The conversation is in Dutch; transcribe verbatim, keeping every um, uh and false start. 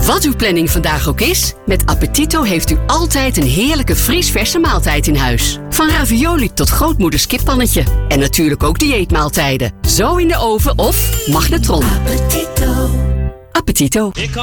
Wat uw planning vandaag ook is, met Appetito heeft u altijd een heerlijke vriesverse maaltijd in huis. Van ravioli tot grootmoeders kippannetje. En natuurlijk ook dieetmaaltijden. Zo in de oven of magnetron. Appetito. Appetito.